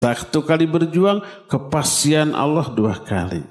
Satu kali berjuang, kepastian Allah 2 kali.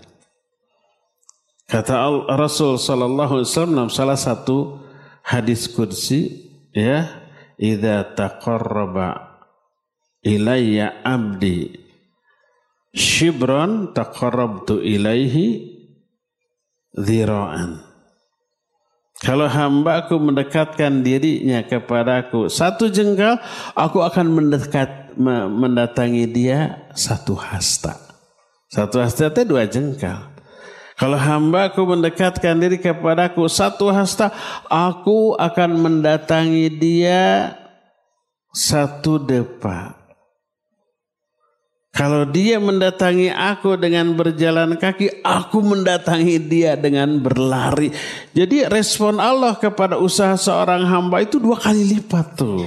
Kata Rasul sallallahu alaihi wasallam dalam salah satu hadis qudsi, ya, idza taqarraba ilayya abdi shibran taqarrabtu ilaihi dzira'an. Kalau hambaku mendekatkan dirinya kepadaku 1 jengkal, aku akan mendatangi dia 1 hasta. 1 hasta itu 2 jengkal. Kalau hambaku mendekatkan diri kepadaku 1 hasta, aku akan mendatangi dia 1 depa. Kalau dia mendatangi aku dengan berjalan kaki, aku mendatangi dia dengan berlari. Jadi respon Allah kepada usaha seorang hamba itu 2 kali lipat tuh.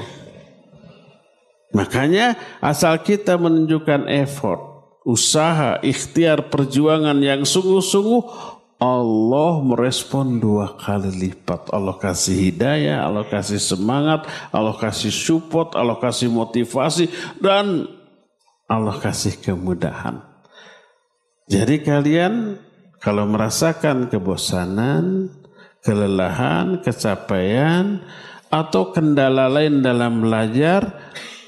Makanya asal kita menunjukkan effort, usaha, ikhtiar, perjuangan yang sungguh-sungguh, Allah merespon 2 kali lipat. Allah kasih hidayah, Allah kasih semangat, Allah kasih support, Allah kasih motivasi, dan Allah kasih kemudahan. Jadi kalian kalau merasakan kebosanan, kelelahan, capaian, atau kendala lain dalam belajar,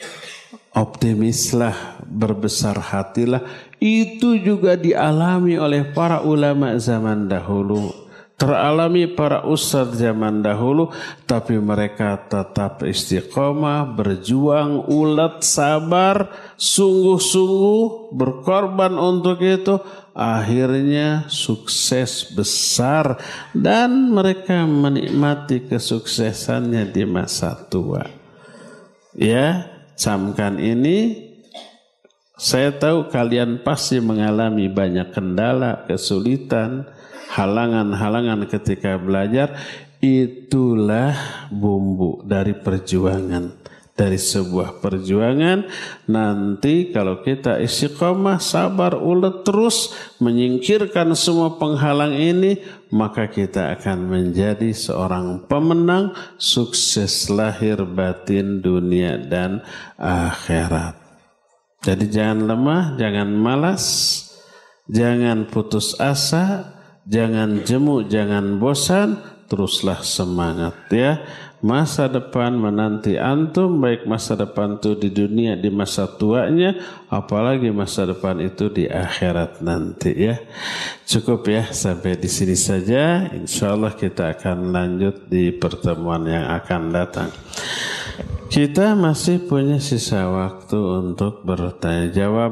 optimislah, berbesar hatilah. Itu juga dialami oleh para ulama zaman dahulu. Teralami para ustadz zaman dahulu, tapi mereka tetap istiqomah, berjuang, ulet, sabar, sungguh-sungguh berkorban untuk itu. Akhirnya sukses besar dan mereka menikmati kesuksesannya di masa tua. Ya, camkan ini. Saya tahu kalian pasti mengalami banyak kendala, kesulitan, halangan-halangan ketika belajar. Itulah bumbu dari perjuangan. Dari sebuah perjuangan, nanti kalau kita istiqomah, sabar, ulet terus menyingkirkan semua penghalang ini, maka kita akan menjadi seorang pemenang, sukses lahir batin dunia dan akhirat. Jadi jangan lemah, jangan malas, jangan putus asa, jangan jemu, jangan bosan, teruslah semangat ya. Masa depan menanti antum, baik masa depan itu di dunia, di masa tuanya, apalagi masa depan itu di akhirat nanti ya. Cukup ya, sampai di sini saja. Insyaallah kita akan lanjut di pertemuan yang akan datang. Kita masih punya sisa waktu untuk bertanya jawab.